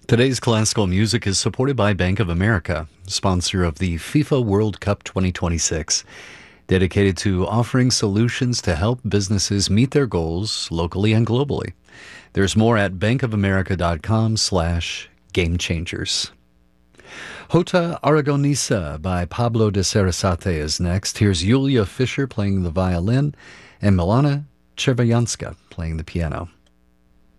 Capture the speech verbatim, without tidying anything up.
Today's classical music is supported by Bank of America, sponsor of the FIFA World Cup twenty twenty-six, dedicated to offering solutions to help businesses meet their goals locally and globally. There's more at bankofamerica.com slash game changers. Jota Aragonesa by Pablo de Sarasate is next. Here's Yulia Fischer playing the violin and Milana Chervayanska playing the piano.